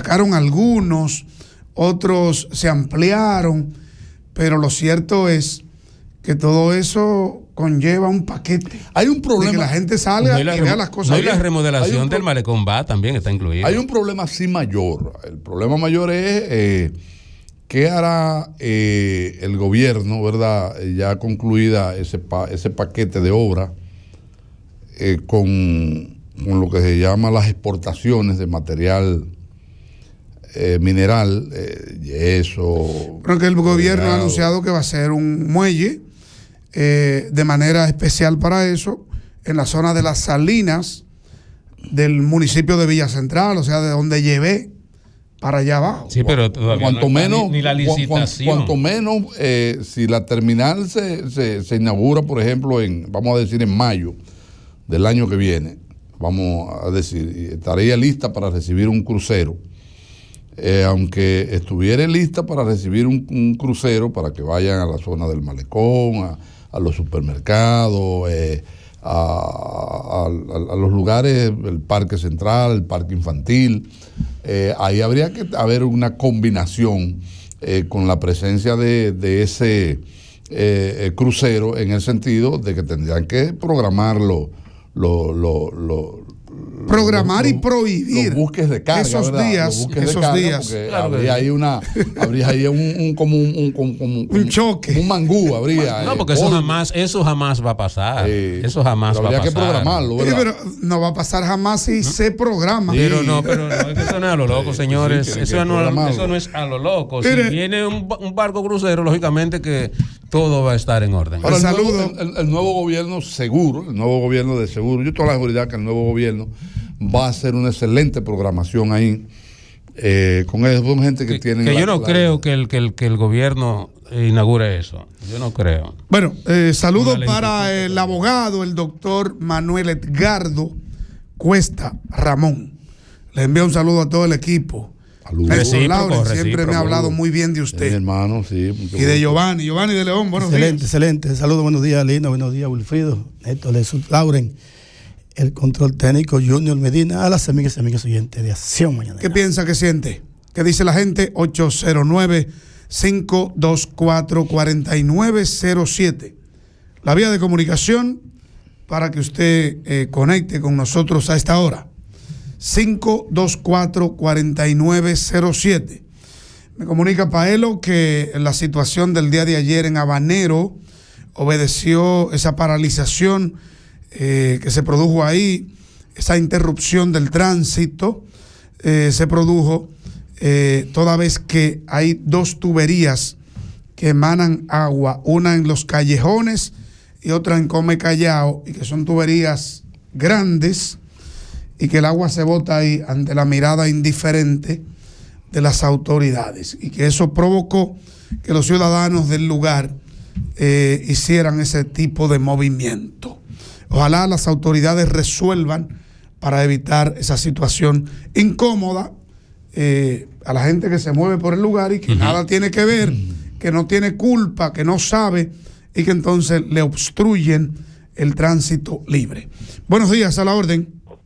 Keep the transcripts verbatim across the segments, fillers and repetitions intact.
sacaron algunos, otros se ampliaron, pero lo cierto es que todo eso conlleva un paquete. Hay un problema. De que la gente salga no y, la y vea las cosas. No, y la remodelación pro- del malecón va también está incluida. Hay un problema sí mayor. El problema mayor es eh, qué hará eh, el gobierno, ¿verdad? Ya concluida ese, pa- ese paquete de obra eh, con, con lo que se llama las exportaciones de material eh, mineral, eh, yeso. Creo que el gobierno minerado. ha anunciado que va a ser un muelle eh, de manera especial para eso en la zona de las Salinas del municipio de Villa Central, o sea, de donde llevé para allá abajo. Sí, pero todavía Cuanto no está menos, ni, ni la cu- licitación. Cuanto, cuanto menos, eh, si la terminal se, se, se inaugura, por ejemplo, en, vamos a decir, en mayo del año que viene, vamos a decir, y estaría lista para recibir un crucero. Eh, aunque estuviera lista para recibir un, un crucero para que vayan a la zona del malecón, a, a los supermercados, eh, a, a, a, a los lugares, el parque central, el parque infantil, eh, ahí habría que haber una combinación eh, con la presencia de, de ese eh, crucero, en el sentido de que tendrían que programarlo, lo, lo, lo, Programar lo, y prohibir los buques de carga, esos ¿verdad? días, Los buques de esos carga, días. porque Claro que habría sí. ahí una, habría ahí un, un como un, un, como- como- Un choque. un mangú, habría. No, eh, porque eso polvo. jamás, eso jamás va a pasar. Eh, eso jamás pero va a habría pasar. que programarlo, Sí, ¿verdad? pero no va a pasar jamás si se programa. Pero no, pero no, es que eso no es a lo loco, Sí, señores. sí, tiene eso, que no, programarlo. eso no es a lo loco. Si Mire. viene un, ba- un barco crucero, lógicamente que todo va a estar en orden. Ahora, el, Saludo. nuevo, el, el- el nuevo gobierno seguro, el nuevo gobierno de seguro, yo tengo la seguridad que el nuevo gobierno va a hacer una excelente programación ahí, eh, con eso, con gente que, que, tiene... que yo no creo que el, que, el, que el gobierno inaugure eso. Yo no creo. Bueno, eh, saludos Una para lentitud. el abogado, el doctor Manuel Edgardo Cuesta Ramón. Le envío un saludo a todo el equipo. Saludos. Néstor Recíproco, Lauren siempre me recíproco. ha hablado muy bien de Mi usted. hermano, sí. mucho Y de gusto. Giovanni, Giovanni de León, buenos Excelente, días. excelente. Saludos, buenos días, Lino, buenos días, Wilfrido, Néstor Jesús Lauren, el control técnico Junior Medina, a las amigas y amigos oyentes de Acción Mañana. ¿Qué piensa que siente? ¿Qué dice la gente? ocho cero nueve, cinco dos cuatro, cuatro nueve cero siete. La vía de comunicación para que usted eh, conecte con nosotros a esta hora. cinco dos cuatro, cuatro nueve cero siete. Me comunica Paelo que la situación del día de ayer en Habanero obedeció esa paralización eh, que se produjo ahí, esa interrupción del tránsito eh, se produjo eh, toda vez que hay dos tuberías que emanan agua, una en los callejones y otra en Come Callao, y que son tuberías grandes y que el agua se bota ahí ante la mirada indiferente de las autoridades, y que eso provocó que los ciudadanos del lugar eh, hicieran ese tipo de movimiento. Ojalá las autoridades resuelvan para evitar esa situación incómoda eh, a la gente que se mueve por el lugar y que uh-huh. nada tiene que ver, que no tiene culpa, que no sabe, y que entonces le obstruyen el tránsito libre. Buenos días, a la orden.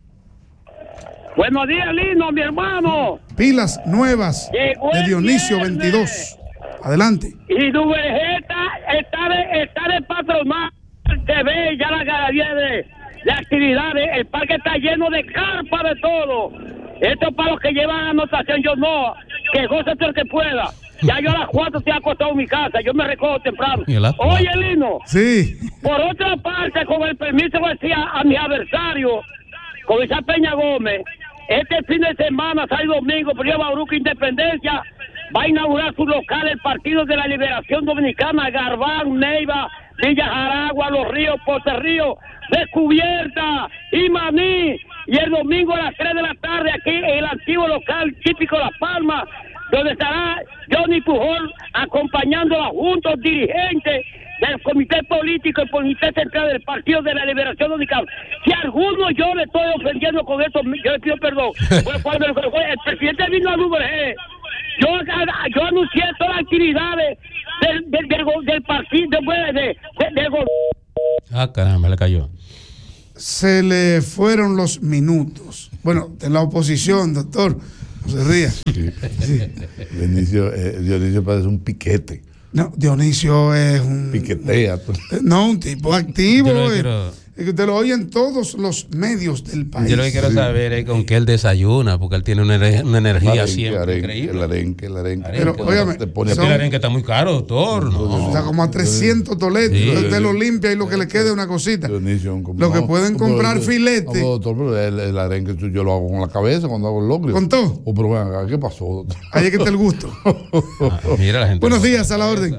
Buenos días, Lino, mi hermano. Pilas nuevas Llegó de Dionisio viernes. veintidós. Adelante. Y tu vegeta está de, está de patronal. Se ve ya la galería de, de actividades. El parque está lleno de carpa de todo. Esto es para los que llevan anotación. Yo no. Que goce el que pueda. Ya yo a las cuatro estoy acostado en mi casa. Yo me recojo temprano. Oye, Lino. Sí. Por otra parte, con el permiso que decía a mi adversario, con esa Peña Gómez, este fin de semana, sábado y domingo, Río Bauruco Independencia, va a inaugurar su local el Partido de la Liberación Dominicana, Garbán, Neiva, Villa Jaragua, Los Ríos, Ponce Río, Descubierta y Maní. Y el domingo a las tres de la tarde aquí en el antiguo local típico Las Palmas, donde estará Johnny Pujol acompañando a juntos dirigentes del Comité Político y Comité Central del Partido de la Liberación Dominicana. Si a alguno yo le estoy ofendiendo con esto, yo le pido perdón. Bueno, cuando el presidente vino a Número G, yo, yo anuncié todas las actividades del, del, del, del partido, de, de, de, del gobierno. Ah, caramba, le cayó. Se le fueron los minutos. Bueno, de la oposición, doctor. No se ría. Sí. Sí. Dionisio, eh, Dionisio parece un piquete. No, Dionisio es un... Piquetea. No, un tipo activo. Yo lo que eh, quiero- es que usted lo oye en todos los medios del país. Yo lo que quiero Sí. saber es con qué él desayuna, porque él tiene una, ener- una energía Arenque, siempre arenque, increíble. El arenque, el arenque. Arenque. Pero, óigame, te pone Es a que el son- arenque está muy caro, doctor. No. Está como a trescientos toletes. Sí. Usted lo limpia y lo que le queda es una cosita. Dionisio, un com- Lo que no, pueden no, comprar pero- filete. No, doctor, pero el, el arenque tú- yo lo hago con la cabeza cuando hago el locrio. ¿Con todo? Oh, pero ven acá, ¿qué pasó, doctor? Ahí es que está el gusto. Ah, mira la gente. Buenos días, a la orden.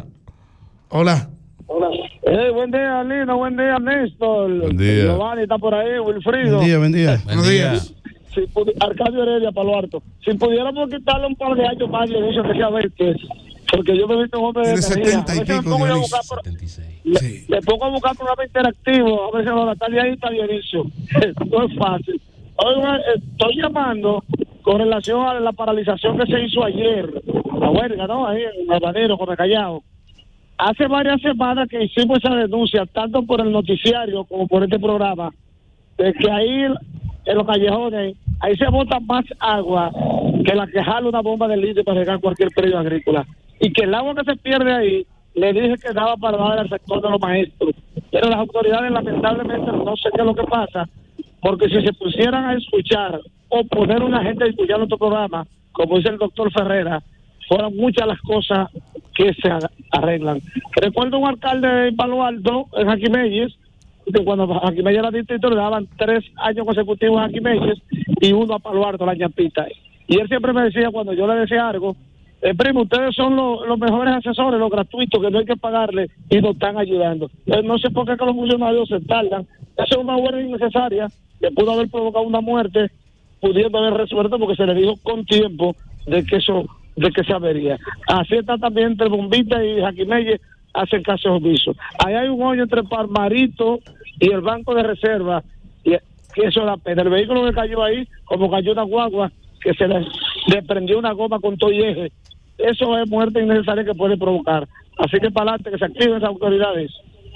Hola. Hola. Eh, buen día, Lino. Buen día, Néstor. Buen día. Giovanni está por ahí, Wilfrido. Buen día, buen día. Buen Buenos día. días. Si pudi- Arcadio Heredia, Palo Alto. Si pudiéramos quitarle un par de años más, Dionisio, que sea veinte, porque yo me he visto un hombre de Tiene energía. setenta y A veces me pico, pongo yo a Dionisio. buscar por- setenta y seis. Le, Sí. le pongo a buscar programa interactivo, a veces ahora está de ahí, está Dionisio. No es fácil. Oiga, eh, estoy llamando con relación a la paralización que se hizo ayer, la huelga, ¿no? Ahí en Habanero, con el Callao. Hace varias semanas que hicimos esa denuncia, tanto por el noticiario como por este programa, de que ahí en los callejones, ahí se bota más agua que la que jala una bomba de litio para regar cualquier predio agrícola. Y que el agua que se pierde ahí, le dije que daba para dar al sector de los maestros. Pero las autoridades lamentablemente no sé qué es lo que pasa, porque si se pusieran a escuchar o poner una gente a escuchar nuestro programa, como dice el doctor Ferrera, fueron muchas las cosas que se arreglan. Recuerdo un alcalde en Palo Alto, en Jaquimelles, que cuando Jaquimelles era distrito le daban tres años consecutivos a Jaquimelles y uno a Palo Alto, la ñapita. Y él siempre me decía, cuando yo le decía algo, eh, primo, ustedes son lo, los mejores asesores, los gratuitos, que no hay que pagarle y nos están ayudando. Eh, no sé por qué que los funcionarios se tardan. Esa es una huelga innecesaria que pudo haber provocado una muerte, pudiendo haber resuelto porque se le dijo con tiempo de que eso de que se avería. Así está también entre Bombita y Jaquimelles, hacen caso omiso. Ahí hay un hoyo entre Palmarito y el Banco de Reserva, y que eso da pena. El vehículo que cayó ahí, como cayó una guagua, que se le desprendió una goma con todo y eje, eso es muerte innecesaria que puede provocar. Así que para adelante, que se activen esas autoridades.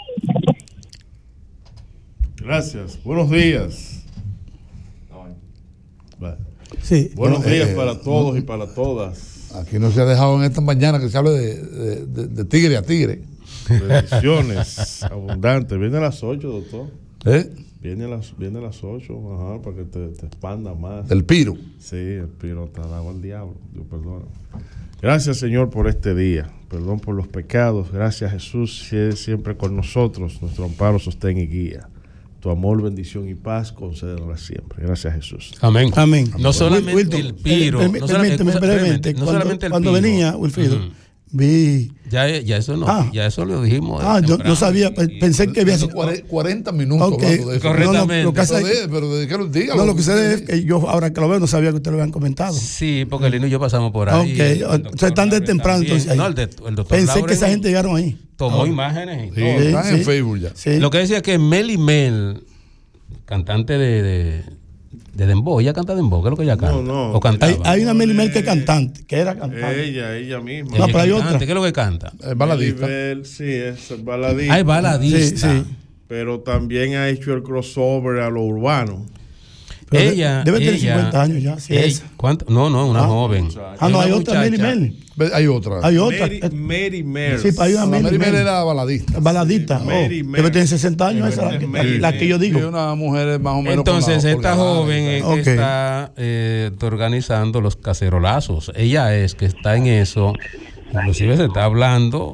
Gracias. Buenos días. Va. Sí. Buenos Bueno, días eh, para todos y para todas. Aquí no se ha dejado en esta mañana que se hable de, de, de- de tigre a tigre. Bendiciones abundantes. Viene a las ocho, doctor. ¿Eh? Viene a las, viene a las ocho, ajá, para que te, te expanda más. Del piro. Sí, el piro te ha dado al diablo. Dios perdona. Gracias, Señor, por este día. Perdón por los pecados. Gracias, Jesús, si es siempre con nosotros. Nuestro amparo, sostén y guía. Tu amor, bendición y paz, concédenosla siempre. Gracias, Jesús. Amén. Amén. No solamente Wilton, el piro. eh, no permí- solamente, permíteme brevemente, brevemente, no cuando, solamente el cuando piro. venía, Wilfrido, Ujú. vi... Ya, ya eso no, Ah. ya eso lo dijimos. Ah, yo temprano. no sabía, pe- pensé que había sido... Cuare- cuarenta minutos Ok. hablando de eso. Correcto. No, no, lo Correctamente. que hace- Pero, de, pero dedícalo, dígalo. no, lo que sucede es que yo, ahora que lo veo, no sabía que ustedes lo habían comentado. Sí, porque Lino y yo pasamos por ahí. Ok, el o- doctor ustedes están de Lauren temprano, también. entonces, ahí. No, el, de- el doctor Pensé Lauren que esa gente llegaron ahí. tomó Ah. imágenes y Sí, todo. Sí, están en sí. Facebook ya. Sí. Lo que decía que Meli Mel, cantante de, de, de Dembow, ella canta Dembow, ¿qué es lo que ella canta? no. O cantaba. Hay, hay una Meli Mel que es cantante, que era cantante. Ella, ella misma. Ella No, pero hay cantante, otra. ¿qué es lo que canta? Es baladista. Maribel, sí, es baladista. Ay, baladista. Sí, sí. Pero también ha hecho el crossover a lo urbano. Pero de- Ella, debe tener ella- cincuenta años ya, sí, ella- esa. ¿cuánto? No, no, una Ah. joven. Ah, no, Una hay otra Meli muchacha. Mel. Ve, Hay otra. Hay otra. Mary, Eh, Mary Mers. Sí, pero hay una La Meli Mary Mel Mel. era baladista. Baladita. Sí, oh, Mary Mel. debe tener sesenta años, esa la, que- Mary la que yo Y digo. una mujer más o menos. Entonces, con la- esta con la- joven es que Ok. está eh, organizando los cacerolazos. Ella es que está en eso. Inclusive se está hablando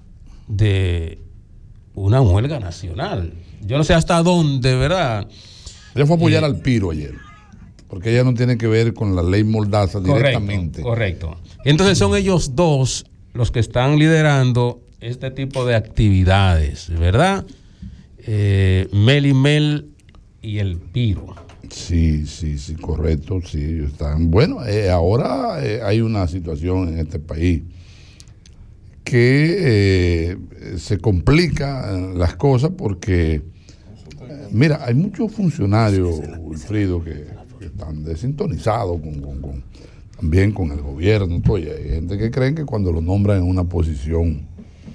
de una huelga nacional. Yo no sé hasta dónde, ¿verdad? Ella fue a apoyar Eh, al piro ayer. Porque ella no tiene que ver con la ley Mordaza directamente. Correcto, correcto. Entonces son ellos dos los que están liderando este tipo de actividades, ¿verdad? Eh, Mel y Mel y el Piro. Sí, sí, sí, correcto. Sí, ellos están. Bueno, eh, ahora eh, hay una situación en este país que eh, se complican las cosas porque, eh, mira, hay muchos funcionarios, Wilfrido, que, que están desintonizados con, con- con- también con el gobierno. Oye, hay gente que creen que cuando lo nombran en una posición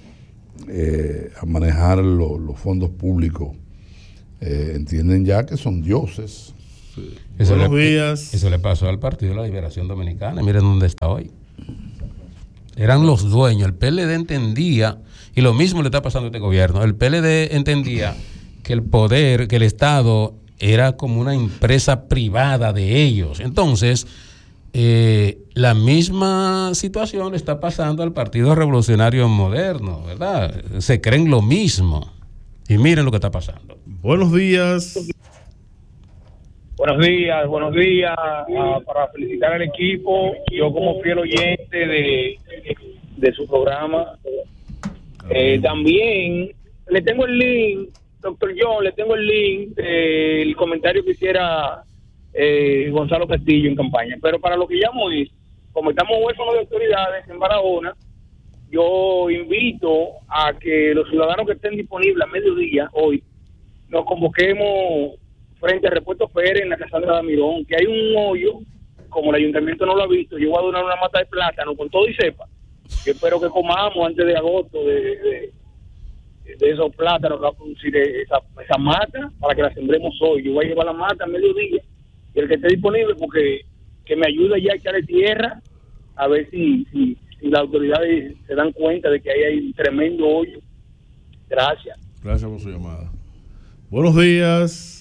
eh, a manejar lo- los fondos públicos, eh, entienden ya que son dioses. Sí. Eso Buenos le, días. Eso le pasó al Partido de la Liberación Dominicana. Miren dónde está hoy. Eran los dueños. El P L D entendía, y lo mismo le está pasando a este gobierno. El P L D entendía que el poder, que el Estado era como una empresa privada de ellos. Entonces, eh, la misma situación le está pasando al Partido Revolucionario Moderno, ¿verdad? Se creen lo mismo. Y miren lo que está pasando. Buenos días. Buenos días, buenos días. Uh, para felicitar al equipo, yo como fiel oyente de, de su programa. Eh, también le tengo el link, doctor John, le tengo el link del comentario que hiciera eh, Gonzalo Castillo en campaña. Pero para lo que llamo es, como estamos huérfanos de autoridades en Barahona, yo invito a que los ciudadanos que estén disponibles a mediodía hoy nos convoquemos frente a Repuesto Pérez en la Casandra de Mirón, que hay un hoyo, como el ayuntamiento no lo ha visto. Yo voy a donar una mata de plátano con todo y cepa. Yo espero que comamos antes de agosto de, de, de esos plátanos que va a producir esa, esa mata, para que la sembremos hoy. Yo voy a llevar la mata a mediodía, y el que esté disponible, porque que me ayude ya a echarle tierra, a ver si, si, si las autoridades se dan cuenta de que ahí hay un tremendo hoyo. Gracias. Gracias por su llamada. Buenos días.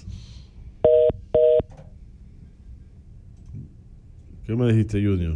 ¿Qué me dijiste, Junior?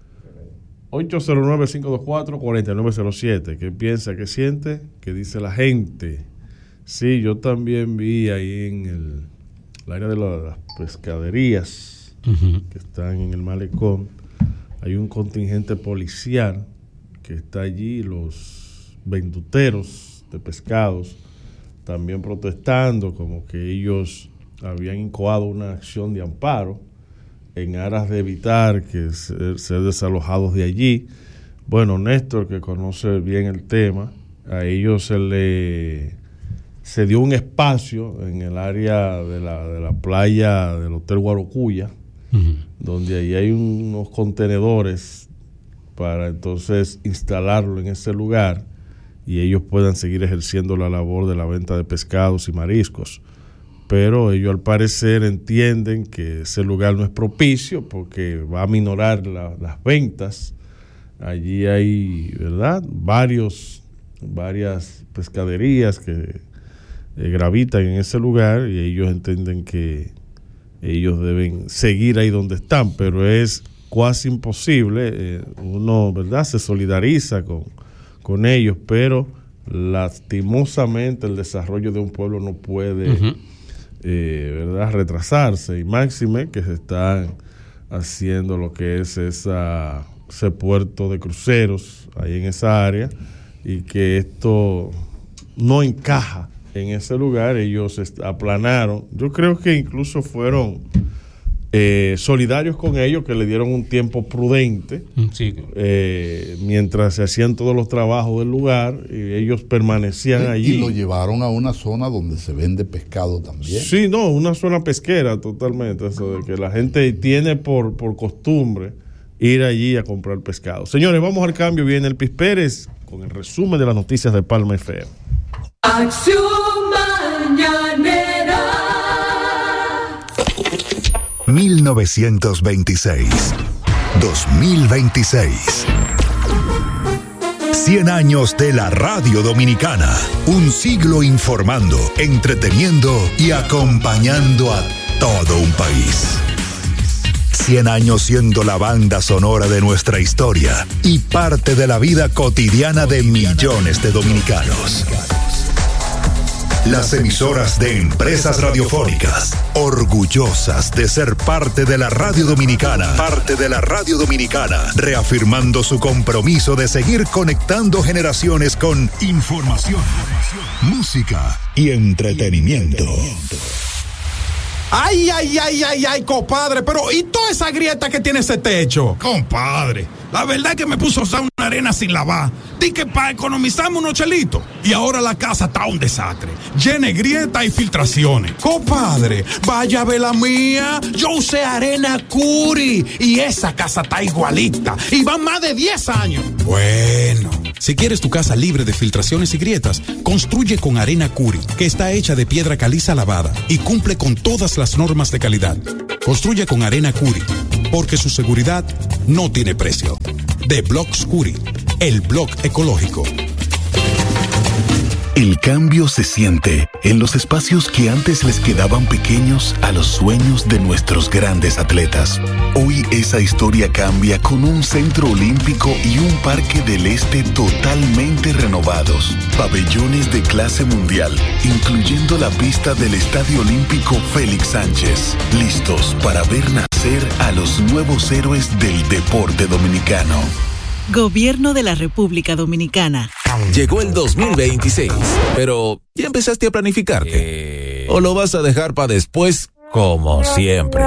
ocho cero nueve, cinco dos cuatro, cuatro nueve cero siete. ¿Qué piensa, qué siente? ¿Qué dice la gente? Sí, yo también vi ahí en el, el área de las pescaderías, uh-huh, que están en el malecón. Hay un contingente policial que está allí, los venduteros de pescados también protestando, como que ellos habían incoado una acción de amparo en aras de evitar que ser, ser desalojados de allí. Bueno, Néstor, que conoce bien el tema, a ellos se le se dio un espacio en el área de la, de la playa del Hotel Guarocuya, uh-huh, donde ahí hay unos contenedores para entonces instalarlo en ese lugar y ellos puedan seguir ejerciendo la labor de la venta de pescados y mariscos. Pero ellos al parecer entienden que ese lugar no es propicio porque va a minorar la, las ventas. Allí hay, ¿verdad?, varios, varias pescaderías que eh, gravitan en ese lugar y ellos entienden que ellos deben seguir ahí donde están, pero es casi imposible. Eh, uno, ¿verdad?, se solidariza con, con ellos, pero lastimosamente el desarrollo de un pueblo no puede... Uh-huh. Eh, ¿verdad?, retrasarse, y máxime que se están haciendo lo que es esa, ese puerto de cruceros ahí en esa área, y que esto no encaja en ese lugar. Ellos aplanaron, yo creo que incluso fueron eh, solidarios con ellos, que le dieron un tiempo prudente, sí, eh, mientras se hacían todos los trabajos del lugar, y ellos permanecían y, allí. Y lo llevaron a una zona donde se vende pescado también. Sí, no, una zona pesquera totalmente, eso de que la gente tiene por, por costumbre ir allí a comprar pescado. Señores, vamos al cambio. Viene el Pis Pérez con el resumen de las noticias de Palma F M. Acción Mañanera. mil novecientos veintiséis, dos mil veintiséis. cien años de la radio dominicana. Un siglo informando, entreteniendo y acompañando a todo un país. cien años siendo la banda sonora de nuestra historia y parte de la vida cotidiana de millones de dominicanos. Las emisoras de Empresas Radiofónicas, orgullosas de ser parte de la radio dominicana, parte de la radio dominicana, reafirmando su compromiso de seguir conectando generaciones con información, música y entretenimiento. Ay, ay, ay, ay, ay, compadre, pero ¿y toda esa grieta que tiene ese techo? Compadre, la verdad es que me puso a usar una arena sin lavar. Di que para economizarme unos chelitos. Y ahora la casa está un desastre. Llena de grietas y filtraciones. Compadre, vaya a ver la mía. Yo usé arena Curi y esa casa está igualita. Y van más de diez años. Bueno, si quieres tu casa libre de filtraciones y grietas, construye con arena Curi, que está hecha de piedra caliza lavada y cumple con todas las normas de calidad. Construye con arena Curi, porque su seguridad no tiene precio. The Blocks Curi, el blog ecológico. El cambio se siente en los espacios que antes les quedaban pequeños a los sueños de nuestros grandes atletas. Hoy esa historia cambia con un centro olímpico y un parque del este totalmente renovados. Pabellones de clase mundial, incluyendo la pista del Estadio Olímpico Félix Sánchez. Listos para ver nacer a los nuevos héroes del deporte dominicano. Gobierno de la República Dominicana. Llegó el dos mil veintiséis, pero ¿ya empezaste a planificarte? Eh... ¿O lo vas a dejar para después, como siempre?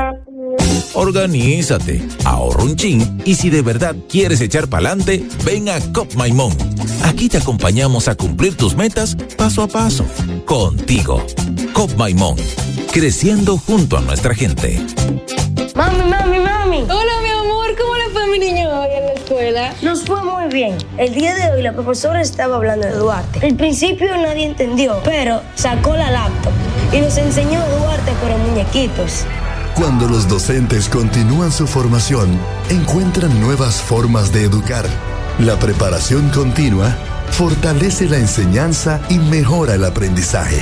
Organízate, ahorra un chin y si de verdad quieres echar pa'lante, ven a Cop Maimón. Aquí te acompañamos a cumplir tus metas paso a paso. Contigo, Cop Maimón, creciendo junto a nuestra gente. Mami, mami, mami. Hola, mi amor, ¿cómo le fue mi niño hoy en la escuela? Nos fue muy bien. El día de hoy la profesora estaba hablando de Duarte. Al principio nadie entendió, pero sacó la laptop y nos enseñó Duarte pero muñequitos. Cuando los docentes continúan su formación, encuentran nuevas formas de educar. La preparación continua fortalece la enseñanza y mejora el aprendizaje.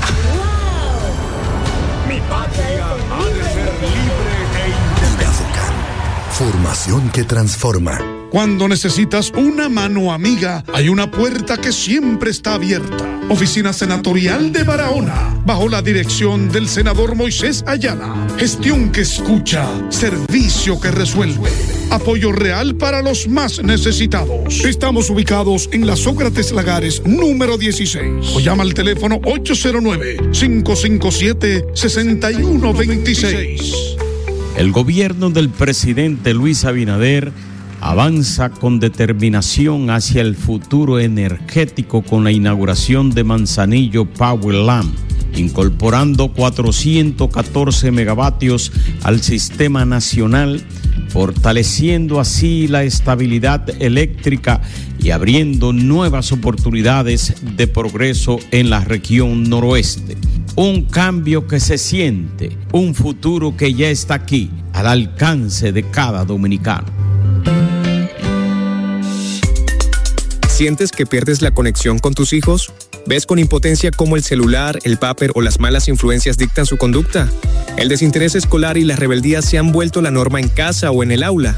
¡Wow! Mi patria ha de ser libre e independiente. Formación que transforma. Cuando necesitas una mano amiga, hay una puerta que siempre está abierta. Oficina Senatorial de Barahona, bajo la dirección del senador Moisés Ayala. Gestión que escucha, servicio que resuelve. Apoyo real para los más necesitados. Estamos ubicados en la Sócrates Lagares, número dieciséis. O llama al teléfono ocho cero nueve, cinco cinco siete, seis uno dos seis. El gobierno del presidente Luis Abinader avanza con determinación hacia el futuro energético con la inauguración de Manzanillo Power Lamp, incorporando cuatrocientos catorce megavatios al sistema nacional, fortaleciendo así la estabilidad eléctrica y abriendo nuevas oportunidades de progreso en la región noroeste. Un cambio que se siente, un futuro que ya está aquí, al alcance de cada dominicano. ¿Sientes que pierdes la conexión con tus hijos? ¿Ves con impotencia cómo el celular, el vapor o las malas influencias dictan su conducta? ¿El desinterés escolar y la rebeldía se han vuelto la norma en casa o en el aula?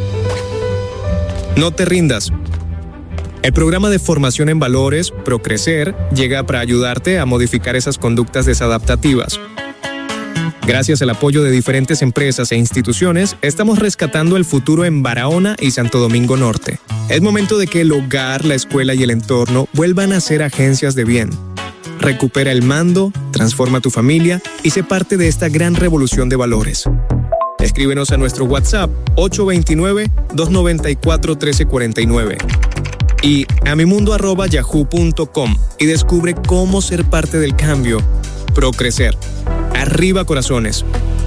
No te rindas. El programa de formación en valores, Procrecer, llega para ayudarte a modificar esas conductas desadaptativas. Gracias al apoyo de diferentes empresas e instituciones, estamos rescatando el futuro en Barahona y Santo Domingo Norte. Es momento de que el hogar, la escuela y el entorno vuelvan a ser agencias de bien. Recupera el mando, transforma tu familia y sé parte de esta gran revolución de valores. Escríbenos a nuestro WhatsApp ocho dos nueve, dos nueve cuatro, uno tres cuatro nueve y a mimundo arroba yahoo punto com y descubre cómo ser parte del cambio. Procrecer. Arriba corazones.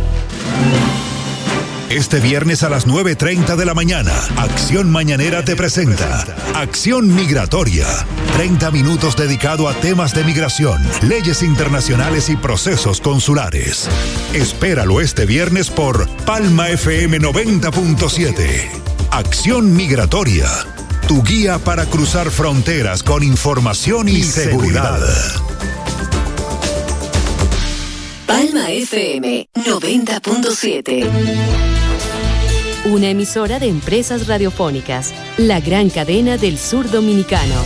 Este viernes a las nueve treinta de la mañana, Acción Mañanera te presenta Acción Migratoria. treinta minutos dedicado a temas de migración, leyes internacionales y procesos consulares. Espéralo este viernes por Palma F M noventa punto siete. Acción Migratoria. Tu guía para cruzar fronteras con información y, y seguridad. Palma F M noventa punto siete. Una emisora de Empresas Radiofónicas, la gran cadena del sur dominicano.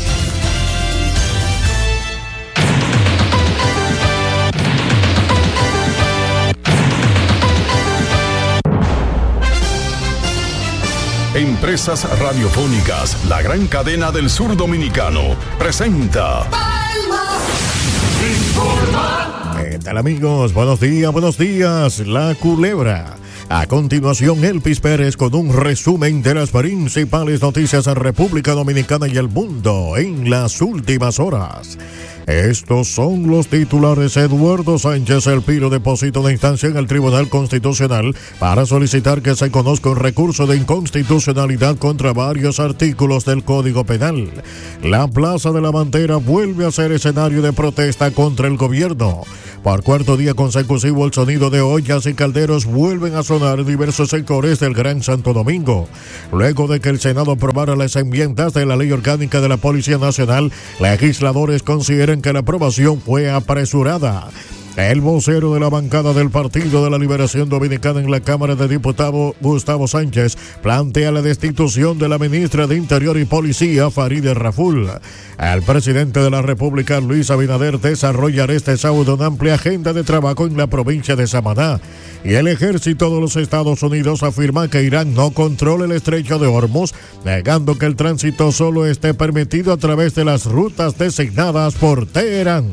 Empresas Radiofónicas, la gran cadena del sur dominicano, presenta Palma Informa. ¿Qué tal, amigos? Buenos días, buenos días. La Culebra. A continuación, Elvis Pérez con un resumen de las principales noticias en República Dominicana y el mundo en las últimas horas. Estos son los titulares. Eduardo Sánchez El Piro deposita una instancia en el Tribunal Constitucional para solicitar que se conozca un recurso de inconstitucionalidad contra varios artículos del Código Penal. La Plaza de la Bandera vuelve a ser escenario de protesta contra el gobierno. Por cuarto día consecutivo, el sonido de ollas y calderos vuelven a sonar en diversos sectores del Gran Santo Domingo. Luego de que el Senado aprobara las enmiendas de la Ley Orgánica de la Policía Nacional, legisladores consideran que la aprobación fue apresurada. El vocero de la bancada del Partido de la Liberación Dominicana en la Cámara de Diputados, Gustavo Sánchez, plantea la destitución de la ministra de Interior y Policía, Farideh Raful. El presidente de la República, Luis Abinader, desarrollará este sábado una amplia agenda de trabajo en la provincia de Samaná. Y el ejército de los Estados Unidos afirma que Irán no controla el estrecho de Hormuz, negando que el tránsito solo esté permitido a través de las rutas designadas por Teherán.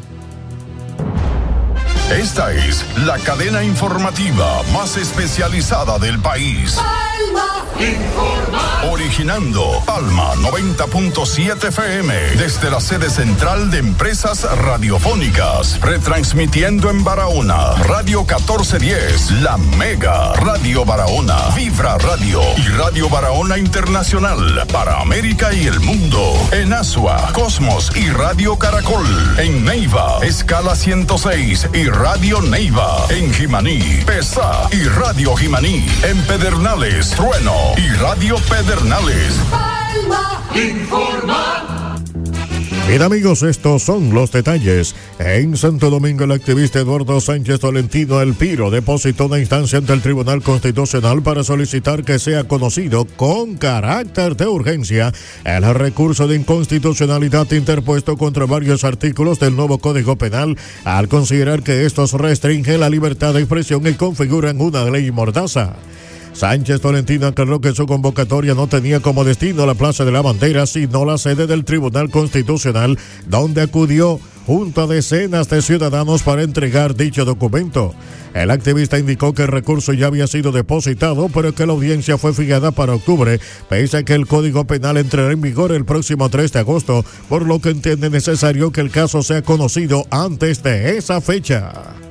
Esta es la cadena informativa más especializada del país. Palma Informa. Originando Palma noventa punto siete F M desde la sede central de Empresas Radiofónicas. Retransmitiendo en Barahona, Radio catorce diez, La Mega, Radio Barahona, Vibra Radio y Radio Barahona Internacional para América y el mundo. En Asua, Cosmos y Radio Caracol. En Neiva, Escala ciento seis y Radio Neiva. En Jimaní, Pesa y Radio Jimaní. En Pedernales, Trueno y Radio Pedernales. Palma Informa. Bien, amigos, estos son los detalles. En Santo Domingo, el activista Eduardo Sánchez Tolentino El Piro depositó una instancia ante el Tribunal Constitucional para solicitar que sea conocido con carácter de urgencia el recurso de inconstitucionalidad interpuesto contra varios artículos del nuevo Código Penal, al considerar que estos restringen la libertad de expresión y configuran una ley mordaza. Sánchez Tolentino aclaró que su convocatoria no tenía como destino la Plaza de la Bandera, sino la sede del Tribunal Constitucional, donde acudió junto a decenas de ciudadanos para entregar dicho documento. El activista indicó que el recurso ya había sido depositado, pero que la audiencia fue fijada para octubre, pese a que el Código Penal entrará en vigor el próximo tres de agosto, por lo que entiende necesario que el caso sea conocido antes de esa fecha.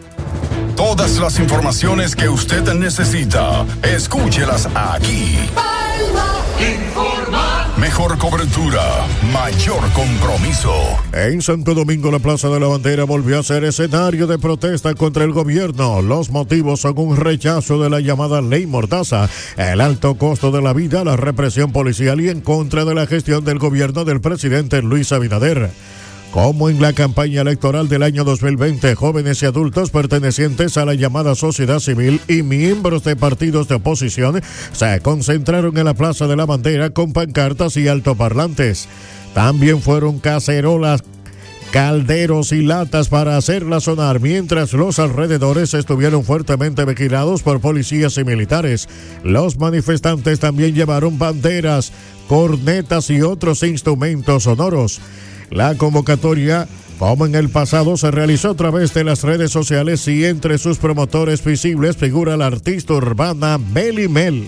Todas las informaciones que usted necesita, escúchelas aquí. Palma Informa. Mejor cobertura, mayor compromiso. En Santo Domingo, la Plaza de la Bandera volvió a ser escenario de protesta contra el gobierno. Los motivos son un rechazo de la llamada ley mordaza, el alto costo de la vida, la represión policial y en contra de la gestión del gobierno del presidente Luis Abinader. Como en la campaña electoral del año dos mil veinte, jóvenes y adultos pertenecientes a la llamada sociedad civil y miembros de partidos de oposición se concentraron en la Plaza de la Bandera con pancartas y altoparlantes. También fueron cacerolas, calderos y latas para hacerla sonar, mientras los alrededores estuvieron fuertemente vigilados por policías y militares. Los manifestantes también llevaron banderas, cornetas y otros instrumentos sonoros. La convocatoria, como en el pasado, se realizó a través de las redes sociales y entre sus promotores visibles figura la artista urbana Meli Mel.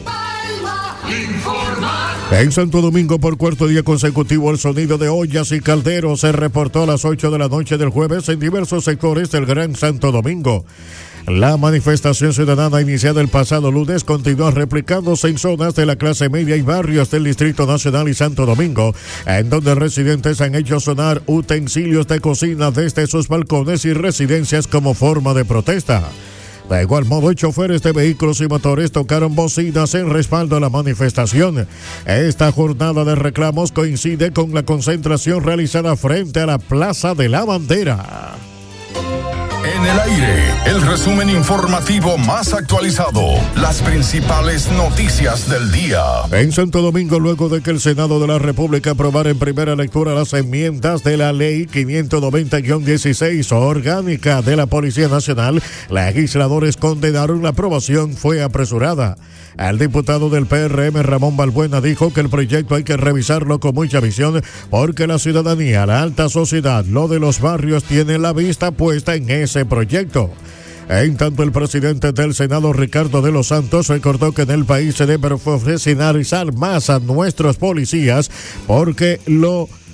En Santo Domingo, por cuarto día consecutivo, el sonido de ollas y calderos se reportó a las ocho de la noche del jueves en diversos sectores del Gran Santo Domingo. La manifestación ciudadana iniciada el pasado lunes continúa replicándose en zonas de la clase media y barrios del Distrito Nacional y Santo Domingo, en donde residentes han hecho sonar utensilios de cocina desde sus balcones y residencias como forma de protesta. De igual modo, choferes de vehículos y motores tocaron bocinas en respaldo a la manifestación. Esta jornada de reclamos coincide con la concentración realizada frente a la Plaza de la Bandera. En el aire, el resumen informativo más actualizado, las principales noticias del día. En Santo Domingo, luego de que el Senado de la República aprobara en primera lectura las enmiendas de la Ley quinientos noventa guión dieciséis orgánica de la Policía Nacional, legisladores condenaron la aprobación fue apresurada. El diputado del P R M, Ramón Balbuena, dijo que el proyecto hay que revisarlo con mucha visión porque la ciudadanía, la alta sociedad, lo de los barrios tiene la vista puesta en ese proyecto. En tanto, el presidente del Senado, Ricardo de los Santos, recordó que en el país se debe profesionalizar más a nuestros policías porque lo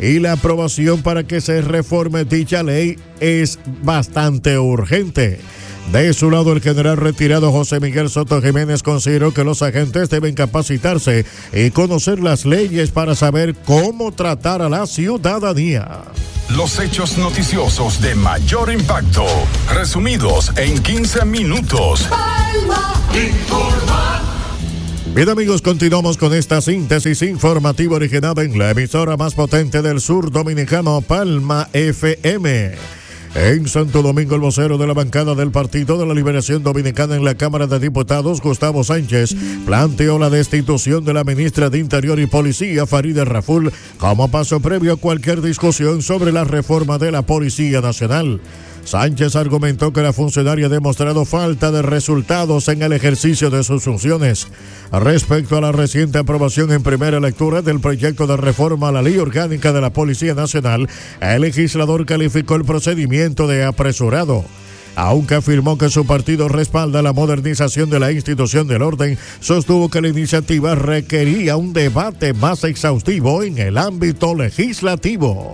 y la aprobación para que se reforme dicha ley es bastante urgente. De su lado, el general retirado José Miguel Soto Jiménez consideró que los agentes deben capacitarse y conocer las leyes para saber cómo tratar a la ciudadanía. Los hechos noticiosos de mayor impacto, resumidos en quince minutos. Palma Informa. Bien, amigos, continuamos con esta síntesis informativa originada en la emisora más potente del sur dominicano, Palma F M. En Santo Domingo, el vocero de la bancada del Partido de la Liberación Dominicana en la Cámara de Diputados, Gustavo Sánchez, planteó la destitución de la ministra de Interior y Policía, Farideh Raful, como paso previo a cualquier discusión sobre la reforma de la Policía Nacional. Sánchez argumentó que la funcionaria ha demostrado falta de resultados en el ejercicio de sus funciones. Respecto a la reciente aprobación en primera lectura del proyecto de reforma a la Ley Orgánica de la Policía Nacional, el legislador calificó el procedimiento de apresurado. Aunque afirmó que su partido respalda la modernización de la institución del orden, sostuvo que la iniciativa requería un debate más exhaustivo en el ámbito legislativo.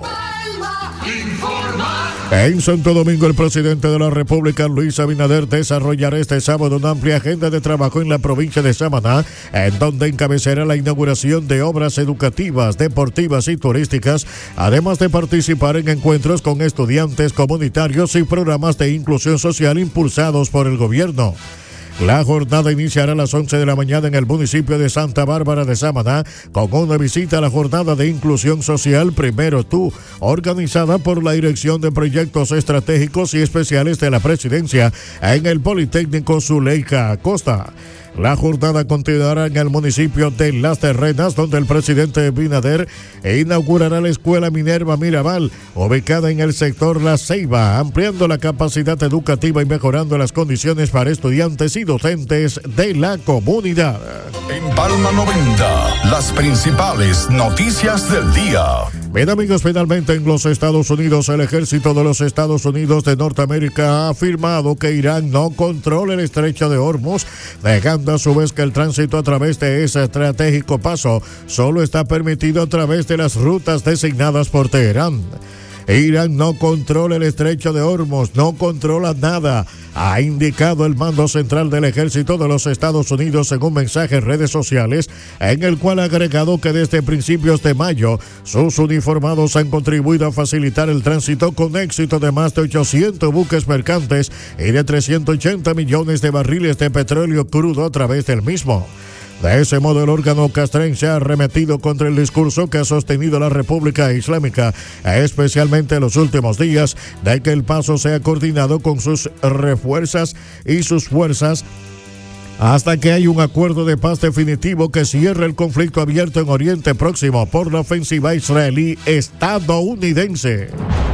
En Santo Domingo, el presidente de la República, Luis Abinader, desarrollará este sábado una amplia agenda de trabajo en la provincia de Samaná, en donde encabezará la inauguración de obras educativas, deportivas y turísticas, además de participar en encuentros con estudiantes, comunitarios y programas de inclusión social impulsados por el gobierno. La jornada iniciará a las once de la mañana en el municipio de Santa Bárbara de Samaná, con una visita a la jornada de inclusión social Primero Tú, organizada por la Dirección de Proyectos Estratégicos y Especiales de la Presidencia en el Politécnico Zuleika Acosta. La jornada continuará en el municipio de Las Terrenas, donde el presidente Abinader inaugurará la Escuela Minerva Mirabal, ubicada en el sector La Ceiba, ampliando la capacidad educativa y mejorando las condiciones para estudiantes y docentes de la comunidad. En Palma noventa, las principales noticias del día. Bien, amigos, finalmente en los Estados Unidos, el ejército de los Estados Unidos de Norteamérica ha afirmado que Irán no controla el estrecho de Hormuz, dejando a su vez que el tránsito a través de ese estratégico paso solo está permitido a través de las rutas designadas por Teherán. Irán no controla el estrecho de Hormuz, no controla nada, ha indicado el mando central del ejército de los Estados Unidos en un mensaje en redes sociales, en el cual ha agregado que desde principios de mayo sus uniformados han contribuido a facilitar el tránsito con éxito de más de ochocientos buques mercantes y de trescientos ochenta millones de barriles de petróleo crudo a través del mismo. De ese modo, el órgano castrense ha arremetido contra el discurso que ha sostenido la República Islámica, especialmente en los últimos días, de que el paso sea coordinado con sus refuerzas y sus fuerzas hasta que haya un acuerdo de paz definitivo que cierre el conflicto abierto en Oriente Próximo por la ofensiva israelí estadounidense.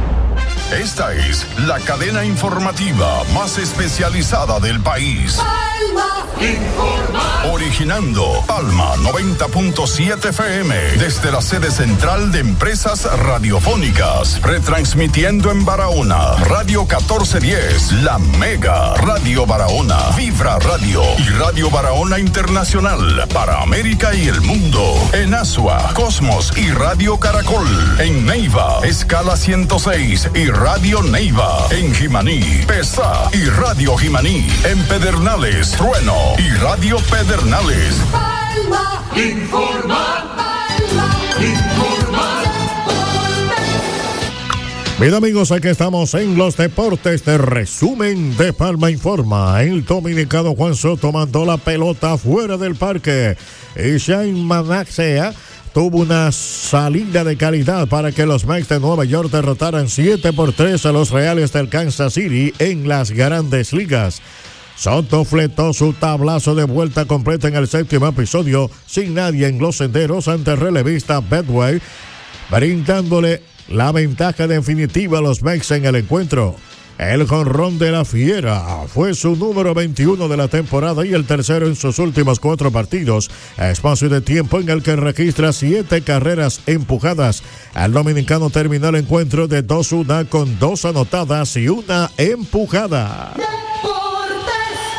Esta es la cadena informativa más especializada del país. Palma Informa. Originando Palma noventa punto siete F M desde la sede central de Empresas Radiofónicas. Retransmitiendo en Barahona, Radio catorce diez, La Mega, Radio Barahona, Vibra Radio y Radio Barahona Internacional para América y el mundo. En Asua, Cosmos y Radio Caracol. En Neiva, Escala ciento seis y Radio Neiva. En Jimaní, Pesa y Radio Jimaní. En Pedernales, Trueno y Radio Pedernales. Palma Informa. Palma Informa. Bien, amigos, aquí estamos en los deportes de resumen de Palma Informa. El dominicano Juan Soto mandó la pelota fuera del parque y Shane Manasseh tuvo una salida de calidad para que los Mets de Nueva York derrotaran siete por tres a los Reales del Kansas City en las Grandes Ligas. Soto fletó su tablazo de vuelta completa en el séptimo episodio sin nadie en los senderos ante el relevista Bedway, brindándole la ventaja definitiva a los Mets en el encuentro. El jonrón de la Fiera fue su número veintiuno de la temporada y el tercero en sus últimos cuatro partidos, espacio de tiempo en el que registra siete carreras empujadas. El dominicano terminó el encuentro de dos uno con dos anotadas y una empujada.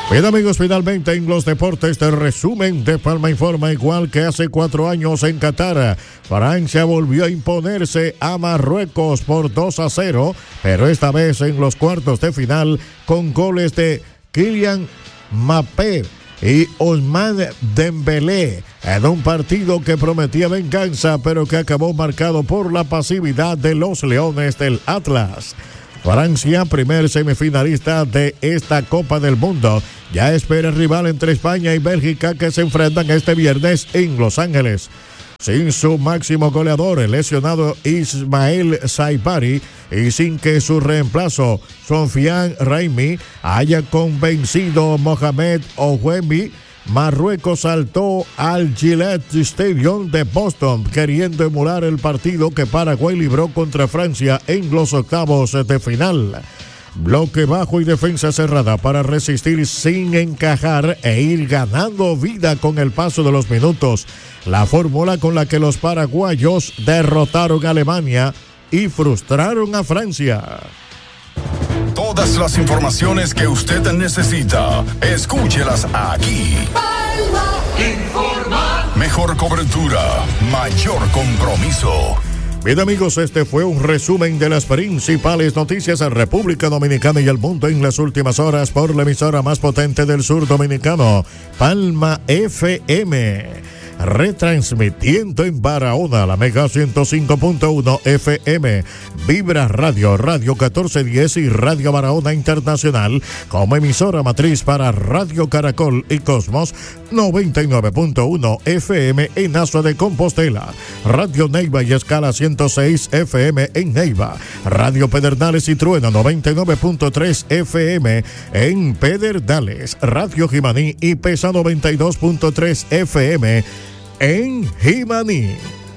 Bien amigos, finalmente en los deportes del resumen de Palma Informa, igual que hace cuatro años en Qatar, Francia volvió a imponerse a Marruecos por dos a cero, pero esta vez en los cuartos de final con goles de Kylian Mbappé y Ousmane Dembélé, en un partido que prometía venganza, pero que acabó marcado por la pasividad de los Leones del Atlas. Francia, primer semifinalista de esta Copa del Mundo, ya espera el rival entre España y Bélgica, que se enfrentan este viernes en Los Ángeles. Sin su máximo goleador, el lesionado Ismael Saibari, y sin que su reemplazo, Sofiane Raimi, haya convencido Mohamed Ouemi, Marruecos saltó al Gillette Stadium de Boston queriendo emular el partido que Paraguay libró contra Francia en los octavos de final. Bloque bajo y defensa cerrada para resistir sin encajar e ir ganando vida con el paso de los minutos. La fórmula con la que los paraguayos derrotaron a Alemania y frustraron a Francia. Todas las informaciones que usted necesita, escúchelas aquí. Palma Informa. Mejor cobertura, mayor compromiso. Bien amigos, este fue un resumen de las principales noticias en República Dominicana y el mundo en las últimas horas por la emisora más potente del sur dominicano, Palma F M. Retransmitiendo en Barahona, la Mega ciento cinco punto uno F M, Vibra Radio, Radio catorce diez y Radio Barahona Internacional, como emisora matriz para Radio Caracol y Cosmos noventa y nueve punto uno F M en Asua de Compostela, Radio Neiva y Escala ciento seis F M en Neiva, Radio Pedernales y Trueno noventa y nueve punto tres F M en Pedernales, Radio Jimaní y Pesa noventa y dos punto tres F M en Jimaní.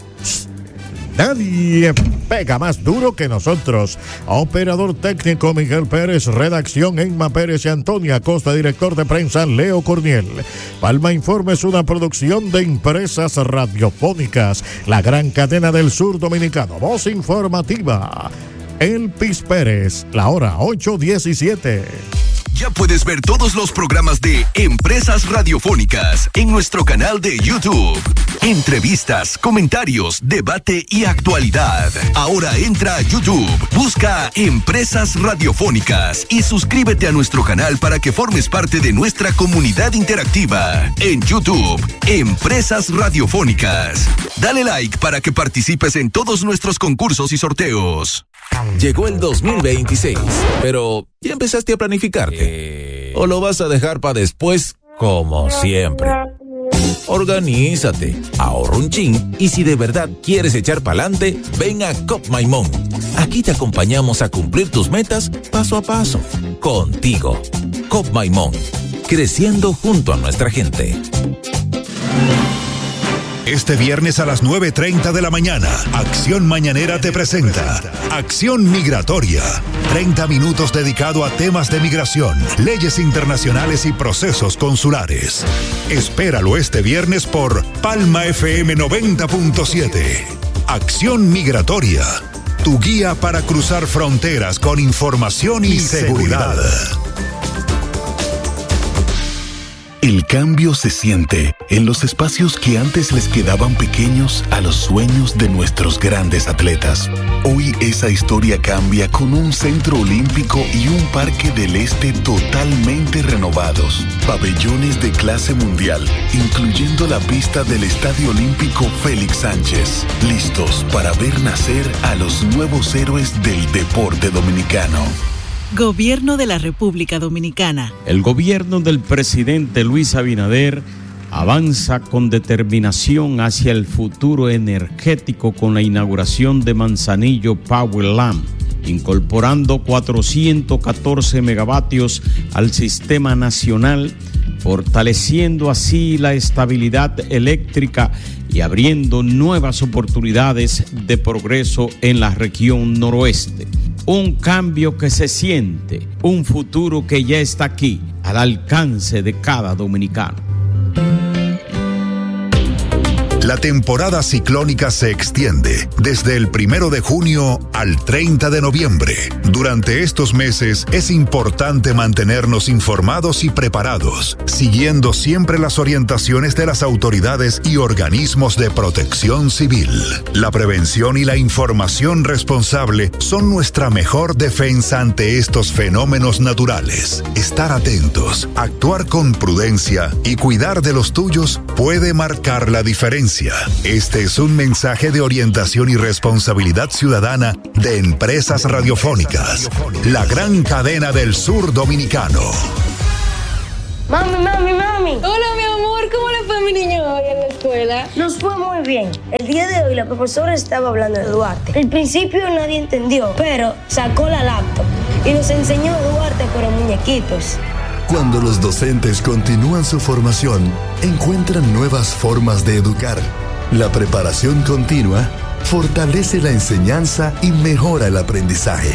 Nadie pega más duro que nosotros. Operador técnico Miguel Pérez, redacción Emma Pérez y Antonia Costa, director de prensa Leo Corniel. Palma Informe es una producción de Empresas Radiofónicas, la gran cadena del sur dominicano. Voz informativa, Elpis Pérez, la hora ocho diecisiete. Ya puedes ver todos los programas de Empresas Radiofónicas en nuestro canal de YouTube. Entrevistas, comentarios, debate y actualidad. Ahora entra a YouTube, busca Empresas Radiofónicas y suscríbete a nuestro canal para que formes parte de nuestra comunidad interactiva. En YouTube, Empresas Radiofónicas. Dale like para que participes en todos nuestros concursos y sorteos. Llegó el dos mil veintiséis, pero ¿ya empezaste a planificarte? ¿O lo vas a dejar para después, como siempre? Organízate, ahorra un chin y si de verdad quieres echar pa'lante, ven a Cop Maimón. Aquí te acompañamos a cumplir tus metas paso a paso. Contigo, Cop Maimón, creciendo junto a nuestra gente. Este viernes a las nueve treinta de la mañana, Acción Mañanera te presenta Acción Migratoria. treinta minutos dedicado a temas de migración, leyes internacionales y procesos consulares. Espéralo este viernes por Palma F M noventa punto siete. Acción Migratoria, tu guía para cruzar fronteras con información y, y seguridad. seguridad. El cambio se siente en los espacios que antes les quedaban pequeños a los sueños de nuestros grandes atletas. Hoy esa historia cambia con un centro olímpico y un parque del este totalmente renovados. Pabellones de clase mundial, incluyendo la pista del Estadio Olímpico Félix Sánchez. Listos para ver nacer a los nuevos héroes del deporte dominicano. Gobierno de la República Dominicana. El gobierno del presidente Luis Abinader avanza con determinación hacia el futuro energético con la inauguración de Manzanillo Power Lamp, incorporando cuatrocientos catorce megavatios al sistema nacional, fortaleciendo así la estabilidad eléctrica y abriendo nuevas oportunidades de progreso en la región noroeste. Un cambio que se siente, un futuro que ya está aquí, al alcance de cada dominicano. La temporada ciclónica se extiende desde el primero de junio al treinta de noviembre. Durante estos meses es importante mantenernos informados y preparados, siguiendo siempre las orientaciones de las autoridades y organismos de protección civil. La prevención y la información responsable son nuestra mejor defensa ante estos fenómenos naturales. Estar atentos, actuar con prudencia y cuidar de los tuyos puede marcar la diferencia. Este es un mensaje de orientación y responsabilidad ciudadana de Empresas Radiofónicas, la gran cadena del sur dominicano. Mami, mami, mami. Hola, mi amor, ¿cómo le fue a mi niño hoy en la escuela? Nos fue muy bien. El día de hoy la profesora estaba hablando de Duarte. Al principio nadie entendió, pero sacó la laptop y nos enseñó Duarte, pero muñequitos. Cuando los docentes continúan su formación, encuentran nuevas formas de educar. La preparación continua fortalece la enseñanza y mejora el aprendizaje.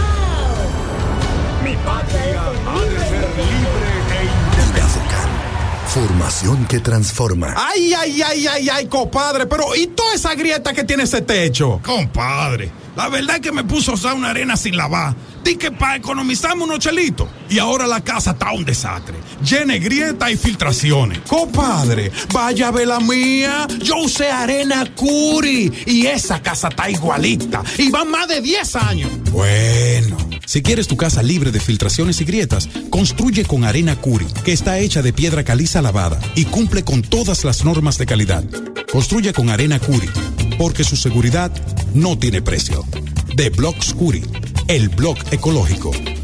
Mi patria ha de ser libre e Indofocan, formación que transforma. Ay, ay, ay, ay, ay, compadre, pero ¿y toda esa grieta que tiene ese techo? Compadre, la verdad es que me puso a usar una arena sin lavar. Di que para economizarme unos chelitos. Y ahora la casa está un desastre. Llena de grietas y filtraciones. Compadre, vaya a ver la mía. Yo usé arena Curi y esa casa está igualita. Y van más de diez años. Bueno, si quieres tu casa libre de filtraciones y grietas, construye con arena Curi, que está hecha de piedra caliza lavada y cumple con todas las normas de calidad. Construye con arena Curi, porque su seguridad no tiene precio. De Blocks Curi, el blog ecológico.